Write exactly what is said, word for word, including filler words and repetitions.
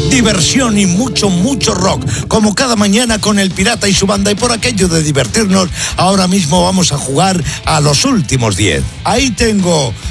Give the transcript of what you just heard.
diversión y mucho, mucho rock, como cada mañana con El Pirata y su banda. Y por aquello de divertirnos, ahora mismo vamos a jugar a los últimos diez. Ahí tengo